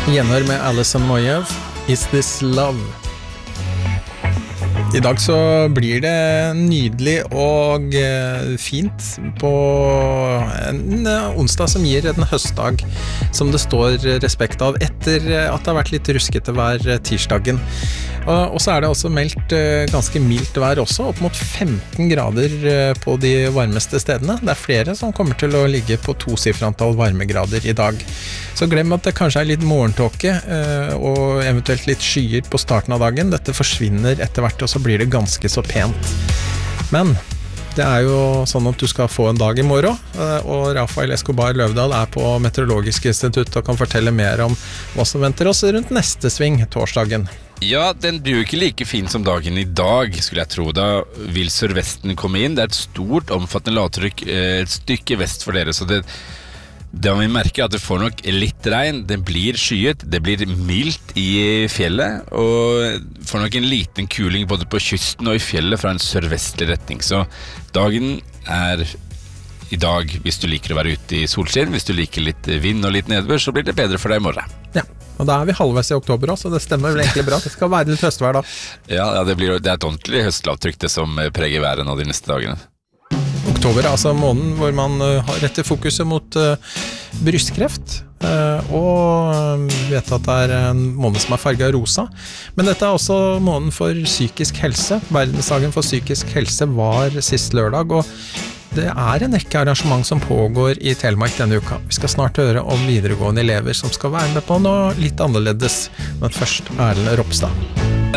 Gjenhør med Alison Moyev, Is This Love? I dag så blir det nydelig og fint på en onsdag som gir en høstdag som det står respekt av etter at det har vært litt ruskete vær tirsdagen. Og så er det også meldt ganske mildt vær også, opp mot 15 grader på de varmeste stedene. Det er flere som kommer til å ligge på tosifrantall varmegrader i dag. Så glem at det kanskje er litt morgentåke og eventuelt litt skyer på starten av dagen. Dette forsvinner etter hvert, og så blir det ganske så pent. Men det er jo sånn at du skal få en dag i morgen, og Rafael Escobar Løvdahl er på Meteorologisk institutt og kan fortelle mer om hva som venter oss rundt neste sving torsdagen. Ja, den blir jo ikke like fin som dagen i dag, skulle jeg tro. Da vil sørvesten komme inn. Det er et stort, omfattende lavtrykk et stykke vest for dere, så det vi merker at det får nok litt regn, det blir skyet, det blir mildt i fjellet, og får nok en liten kuling både på kysten og i fjellet fra en sørvestlig retning. Så dagen er i dag, hvis du liker å være ute i solskinn, hvis du liker litt vind og litt nedbør, så blir det bedre for deg i morgen. Ja, og da er vi halvveis i oktober også, så det stemmer vel egentlig bra. Det skal være litt høstvær da. Ja, det er et ordentlig høstlavtrykk det som preger været nå de neste dagene. Oktober er altså måneden hvor man har rettet fokuset mot brystkreft, og vet at det er en måned som er farget rosa. Men dette er også måneden for psykisk helse. Verdensdagen for psykisk helse var sist lørdag, og det er en rekke arrangement som pågår i Telemark denne uka. Vi skal snart høre om videregående elever som skal være med på noe litt annerledes, men først Erlend Ropstad.